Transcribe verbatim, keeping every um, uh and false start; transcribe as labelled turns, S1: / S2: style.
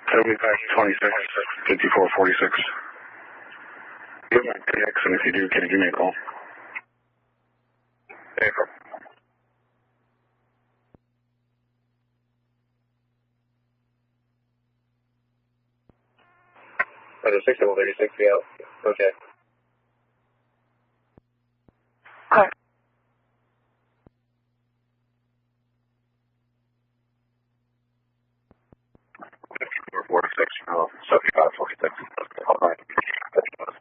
S1: It'll be back twenty-six, fifty-four forty-six. Give me a text, and if you do, can you give me a call? April. Roger, six double thirty-six, be out. Okay. Hi. fifty-four forty-six, oh, seventy-five forty-six. All right.